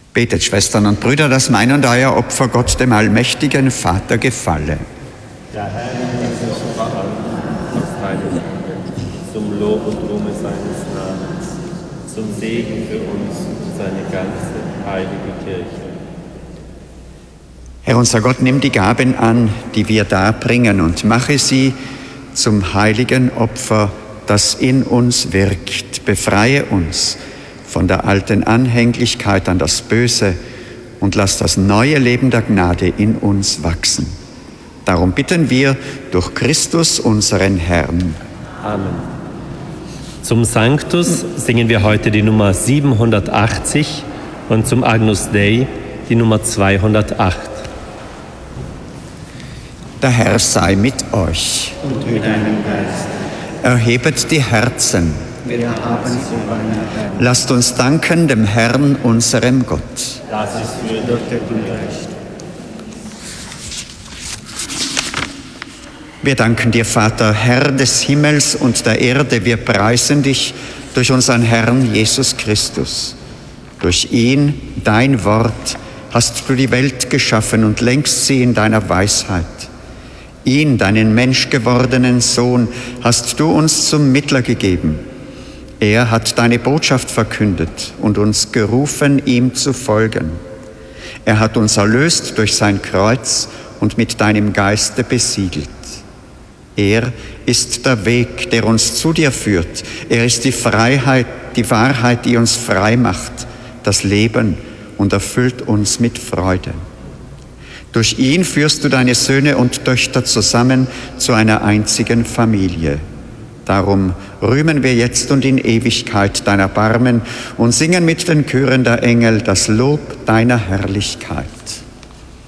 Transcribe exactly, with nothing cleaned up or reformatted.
Betet, Schwestern und Brüder, dass mein und euer Opfer Gott, dem allmächtigen Vater, gefalle. Der Herr nimmt uns überall aus deinem Liebe, zum Lob und Ruhme seines Namens, zum Segen für uns und seine ganze heilige Kirche. Herr unser Gott, nimm die Gaben an, die wir darbringen, und mache sie zum heiligen Opfer, das in uns wirkt. Befreie uns von der alten Anhänglichkeit an das Böse und lass das neue Leben der Gnade in uns wachsen. Darum bitten wir durch Christus, unseren Herrn. Amen. Zum Sanctus singen wir heute die Nummer siebenhundertachtzig und zum Agnus Dei die Nummer zweihundertacht. Der Herr sei mit euch. Und mit deinem Geist. Erhebet die Herzen. Wir haben sie beinahe. Lasst uns danken dem Herrn, unserem Gott. Das ist für Würdig und recht. Wir danken dir, Vater, Herr des Himmels und der Erde. Wir preisen dich durch unseren Herrn Jesus Christus. Durch ihn, dein Wort, hast du die Welt geschaffen und lenkst sie in deiner Weisheit. Ihn, deinen menschgewordenen Sohn, hast du uns zum Mittler gegeben. Er hat deine Botschaft verkündet und uns gerufen, ihm zu folgen. Er hat uns erlöst durch sein Kreuz und mit deinem Geiste besiegelt. Er ist der Weg, der uns zu dir führt. Er ist die Freiheit, die Wahrheit, die uns frei macht, das Leben und erfüllt uns mit Freude. Durch ihn führst du deine Söhne und Töchter zusammen zu einer einzigen Familie. Darum rühmen wir jetzt und in Ewigkeit dein Erbarmen und singen mit den Chören der Engel das Lob deiner Herrlichkeit.